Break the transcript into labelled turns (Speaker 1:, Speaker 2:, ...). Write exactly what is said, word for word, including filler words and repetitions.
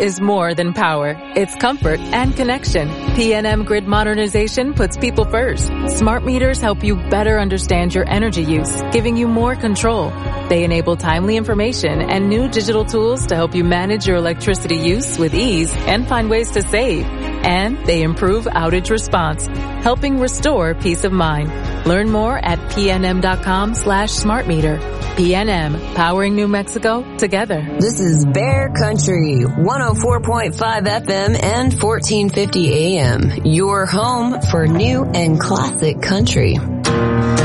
Speaker 1: is more than power. It's comfort and connection. P N M Grid Modernization puts people first. Smart meters help you better understand your energy use, giving you more control. They enable timely information and new digital tools to help you manage your electricity use with ease and find ways to save. And they improve outage response, helping restore peace of mind. Learn more at pnm.com slash smart meter. P N M, powering New Mexico together.
Speaker 2: This is Bear Country, one oh four point five F M and fourteen fifty A M. Your home for new and classic country.